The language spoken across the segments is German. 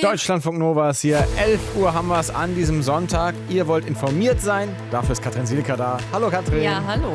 Deutschlandfunk Nova ist hier. 11 Uhr haben wir es an diesem Sonntag. Ihr wollt informiert sein. Dafür ist Katrin Sielker da. Hallo Katrin. Ja, hallo.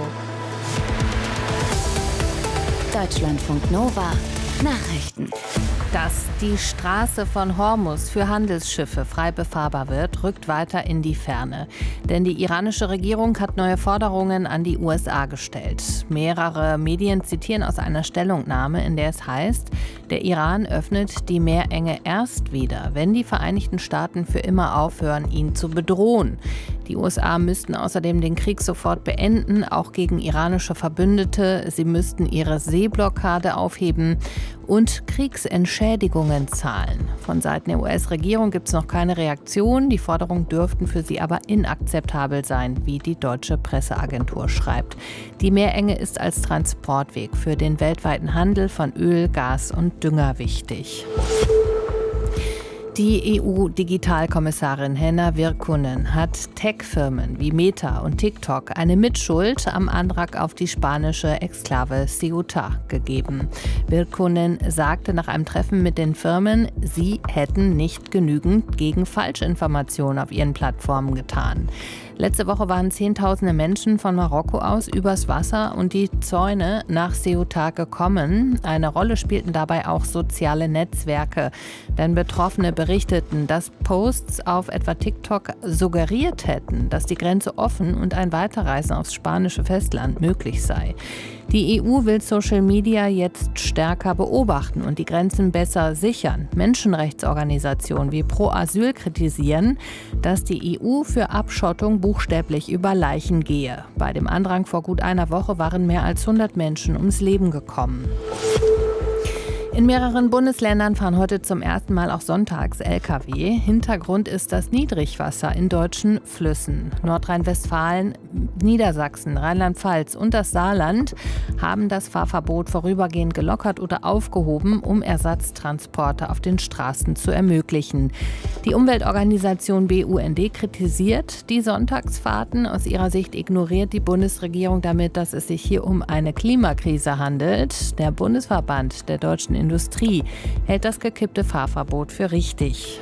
Deutschlandfunk Nova. Nachrichten. Dass die Straße von Hormuz für Handelsschiffe frei befahrbar wird, rückt weiter in die Ferne. Denn die iranische Regierung hat neue Forderungen an die USA gestellt. Mehrere Medien zitieren aus einer Stellungnahme, in der es heißt, der Iran öffnet die Meerenge erst wieder, wenn die Vereinigten Staaten für immer aufhören, ihn zu bedrohen. Die USA müssten außerdem den Krieg sofort beenden, auch gegen iranische Verbündete. Sie müssten ihre Seeblockade aufheben und Kriegsentschädigungen zahlen. Von Seiten der US-Regierung gibt es noch keine Reaktion. Die Forderungen dürften für sie aber inakzeptabel sein, wie die deutsche Presseagentur schreibt. Die Meerenge ist als Transportweg für den weltweiten Handel von Öl, Gas und Dünger wichtig. Die EU-Digitalkommissarin Henna Virkkunen hat Tech-Firmen wie Meta und TikTok eine Mitschuld am Antrag auf die spanische Exklave Ceuta gegeben. Virkkunen sagte nach einem Treffen mit den Firmen, sie hätten nicht genügend gegen Falschinformationen auf ihren Plattformen getan. Letzte Woche waren Zehntausende Menschen von Marokko aus übers Wasser und die Zäune nach Ceuta gekommen. Eine Rolle spielten dabei auch soziale Netzwerke. Denn Betroffene berichteten, dass Posts auf etwa TikTok suggeriert hätten, dass die Grenze offen und ein Weiterreisen aufs spanische Festland möglich sei. Die EU will Social Media jetzt stärker beobachten und die Grenzen besser sichern. Menschenrechtsorganisationen wie Pro Asyl kritisieren, dass die EU für Abschottung buchstäblich über Leichen gehe. Bei dem Andrang vor gut einer Woche waren mehr als 100 Menschen ums Leben gekommen. In mehreren Bundesländern fahren heute zum ersten Mal auch sonntags Lkw. Hintergrund ist das Niedrigwasser in deutschen Flüssen. Nordrhein-Westfalen, Niedersachsen, Rheinland-Pfalz und das Saarland haben das Fahrverbot vorübergehend gelockert oder aufgehoben, um Ersatztransporte auf den Straßen zu ermöglichen. Die Umweltorganisation BUND kritisiert die Sonntagsfahrten. Aus ihrer Sicht ignoriert die Bundesregierung damit, dass es sich hier um eine Klimakrise handelt. Der Bundesverband der deutschen Industrie hält das gekippte Fahrverbot für richtig.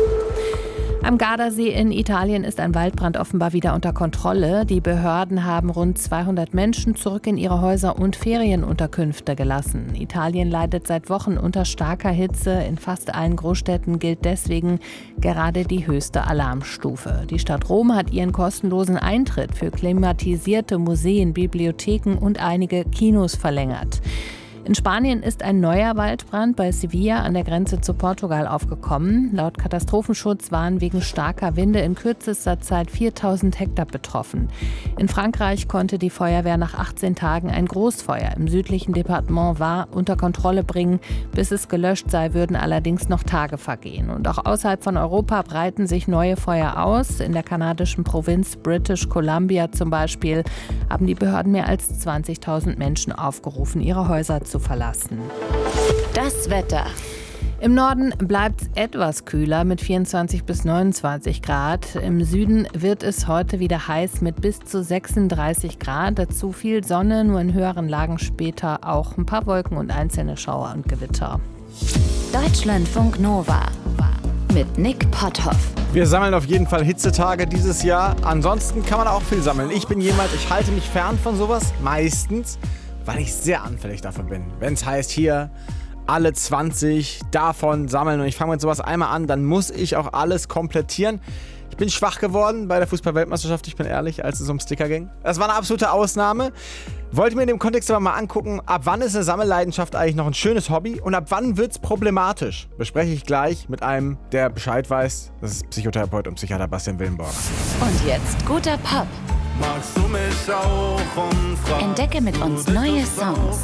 Am Gardasee in Italien ist ein Waldbrand offenbar wieder unter Kontrolle. Die Behörden haben rund 200 Menschen zurück in ihre Häuser und Ferienunterkünfte gelassen. Italien leidet seit Wochen unter starker Hitze. In fast allen Großstädten gilt deswegen gerade die höchste Alarmstufe. Die Stadt Rom hat ihren kostenlosen Eintritt für klimatisierte Museen, Bibliotheken und einige Kinos verlängert. In Spanien ist ein neuer Waldbrand bei Sevilla an der Grenze zu Portugal aufgekommen. Laut Katastrophenschutz waren wegen starker Winde in kürzester Zeit 4000 Hektar betroffen. In Frankreich konnte die Feuerwehr nach 18 Tagen ein Großfeuer im südlichen Departement Var unter Kontrolle bringen. Bis es gelöscht sei, würden allerdings noch Tage vergehen. Und auch außerhalb von Europa breiten sich neue Feuer aus. In der kanadischen Provinz British Columbia zum Beispiel haben die Behörden mehr als 20.000 Menschen aufgerufen, ihre Häuser zu verlassen. Das Wetter. Im Norden bleibt es etwas kühler mit 24 bis 29 Grad. Im Süden wird es heute wieder heiß mit bis zu 36 Grad. Dazu viel Sonne, nur in höheren Lagen später auch ein paar Wolken und einzelne Schauer und Gewitter. Deutschlandfunk Nova mit Nick Potthoff. Wir sammeln auf jeden Fall Hitzetage dieses Jahr. Ansonsten kann man auch viel sammeln. Ich bin jemand, ich halte mich fern von sowas, meistens, weil ich sehr anfällig dafür bin. Wenn es heißt, hier alle 20 davon sammeln und ich fange mit sowas einmal an, dann muss ich auch alles komplettieren. Ich bin schwach geworden bei der Fußball-Weltmeisterschaft, ich bin ehrlich, als es um Sticker ging. Das war eine absolute Ausnahme. Wollte mir in dem Kontext aber mal angucken, ab wann ist eine Sammelleidenschaft eigentlich noch ein schönes Hobby und ab wann wird es problematisch? Bespreche ich gleich mit einem, der Bescheid weiß. Das ist Psychotherapeut und Psychiater Bastian Willenborg. Und jetzt guter Pop. Magst du mich auch umfragen? Entdecke mit uns neue Songs.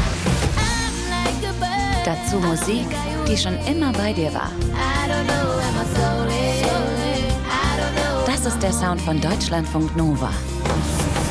Dazu Musik, die schon immer bei dir war. Das ist der Sound von Deutschlandfunk Nova.